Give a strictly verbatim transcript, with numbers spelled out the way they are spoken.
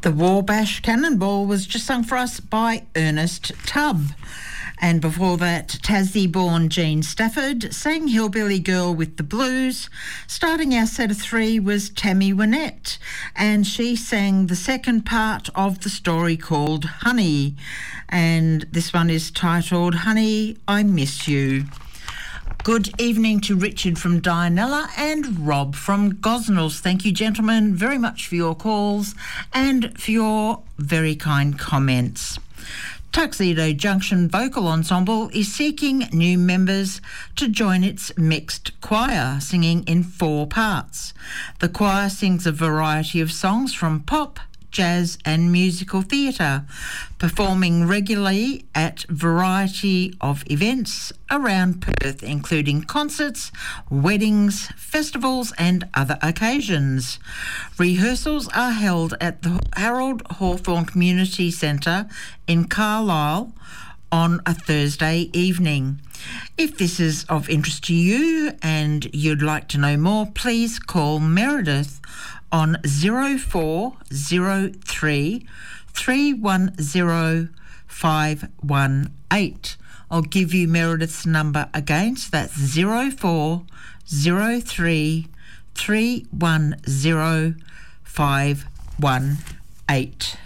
The Wabash Cannonball was just sung for us by Ernest Tubb. And before that, Tassie-born Jean Stafford sang Hillbilly Girl with the Blues. Starting our set of three was Tammy Wynette, and she sang the second part of the story called Honey. And this one is titled Honey, I Miss You. Good evening to Richard from Dianella and Rob from Gosnells. Thank you, gentlemen, very much for your calls and for your very kind comments. Tuxedo Junction Vocal Ensemble is seeking new members to join its mixed choir, singing in four parts. The choir sings a variety of songs from pop, jazz and musical theatre, performing regularly at variety of events around Perth, including concerts, weddings, festivals and other occasions. Rehearsals are held at the Harold Hawthorne Community Centre in Carlisle on a Thursday evening. If this is of interest to you and you'd like to know more, please call Meredith on zero four zero three, three one zero, five one eight. I'll give you Meredith's number again, so that's zero four zero three, three one zero, five one eight.